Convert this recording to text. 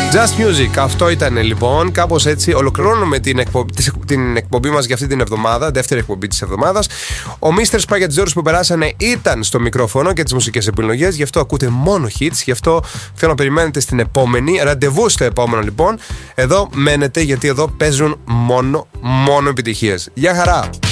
Just Music, αυτό ήταν λοιπόν. Κάπως έτσι ολοκληρώνουμε την εκπομπή μας για αυτή την εβδομάδα, δεύτερη εκπομπή της εβδομάδας. Ο Mr. Spaghetti που περάσανε ήταν στο μικρόφωνο και τις μουσικές επιλογές, γι' αυτό ακούτε μόνο hits, γι' αυτό θέλω να περιμένετε στην επόμενη. Ραντεβού στο επόμενο λοιπόν. Εδώ μένετε γιατί εδώ παίζουν μόνο επιτυχίες. Γεια χαρά!